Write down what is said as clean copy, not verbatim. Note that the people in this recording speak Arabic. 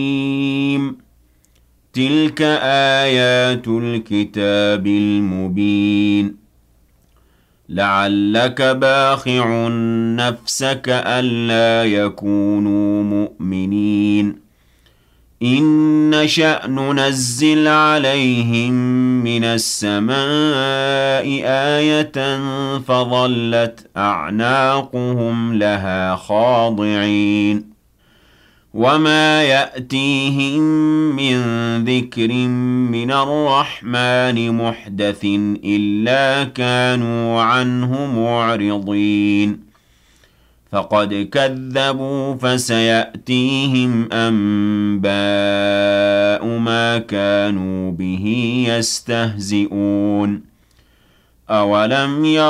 تلك آيات الكتاب المبين لعلك باخع نفسك ألا يكونوا مؤمنين إن نشأ ننزل عليهم من السماء آية فظلت أعناقهم لها خاضعين وما يأتيهم من ذكر من الرحمن محدث إلا كانوا عنه معرضين فقد كذبوا فسيأتيهم أنباء ما كانوا به يستهزئون أولم